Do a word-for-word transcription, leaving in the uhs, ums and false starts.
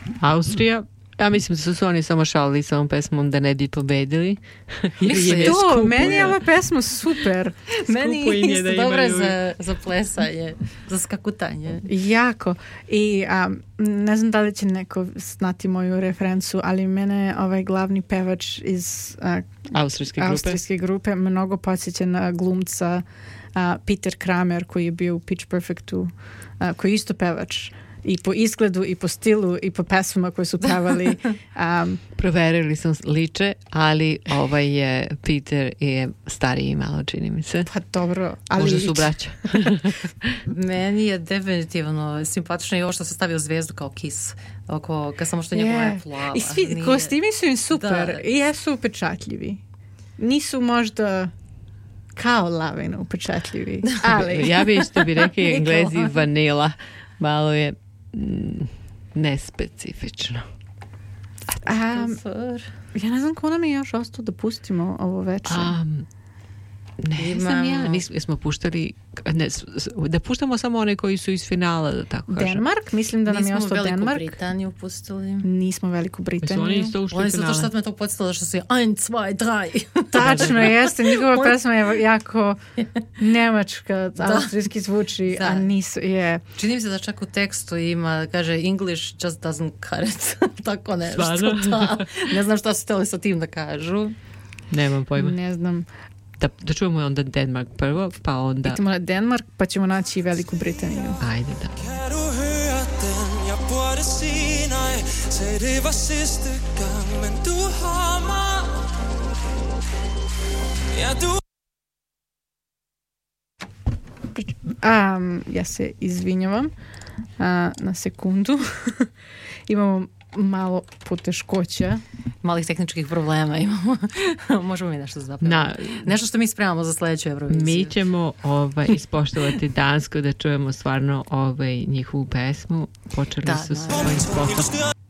Austrija. Ja mislim da su oni samo šalili sa ovom pesmom da ne bi pobedili. Mislim, je to, meni je ova pesma super. Meni je isto dobra za, za plesanje, za skakutanje. Jako. I a, ne znam da li će neko znati moju referencu, ali mene ovaj glavni pevač iz a, austrijske grupe. austrijske grupe mnogo podsjeća na glumca a, Peter Kramer koji je bio u Pitch Perfectu, a, koji je isto pevač. I po izgledu, i po stilu, i po pesmama koje su pevali. Um, Proverili sam liče, ali ovaj je Peter je stariji malo, čini mi se. Pa dobro. Ali možda su braća. Meni je definitivno simpatično i ovo što se stavio zvezdu kao Kiss. Oko, kad samo što njegova je plava. I svi, nije... kostimi su im super. Da. I jesu upečatljivi. Nisu možda kao Lavin upečatljivi. Ali... ja bi isto bi rekli Englezi vanila. Malo je nespecifično. Um, ja ne znam ko nam je još ostao da pustimo ovo večer. Um, ne Imamo... znam ja. Nismo, smo puštali ne, da puštamo samo one koji su iz finala, da tako kažem. Denmark, mislim da nam je ostao Denmark. Nismo Veliku Britaniju pustili. Nismo Veliku Britaniju. Oni isto ušli Oni finale. zato što me to podsjetilo što su ein, zwei, drei. Tačno, jeste. Njegova pesma je jako njemačka, austrijski zvuči, da. a nisu, je. Čini mi se da čak u tekstu ima, kaže English just doesn't cut it. Tako nešto. Da. Ne znam šta su htjeli sa tim da kažu. Nemam pojma. Ne znam. Da, da čujemo onda Denmark prvo, pa onda... Idemo na Denmark, pa ćemo naći i Veliku Britaniju. Ajde, da. Kan du høre den? Jeg burde sige nej. Sagde det var sidste gang, men du har mig. Ja, du... Um, ja se izvinjavam uh, na sekundu. Imamo malo poteškoća. Malih tehničkih problema imamo. Možemo mi nešto zapravo. Na, nešto što mi spremamo za sljedeću Euroviziju. Mi ćemo ovaj, ispoštovati Dansku da čujemo stvarno ovaj, njihovu pesmu. Počeli da, su da. svojim spotom.